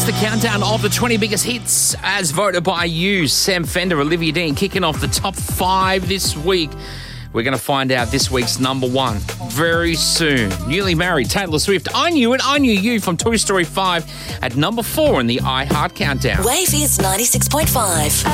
the countdown of the 20 biggest hits as voted by you. Sam Fender, Olivia Dean kicking off the top 5 this week. We're going to find out this week's number 1 very soon. Newly married Taylor Swift, I Knew It, I Knew You from Toy Story 5 at number 4 in the iHeart Countdown. Wave is 96.5.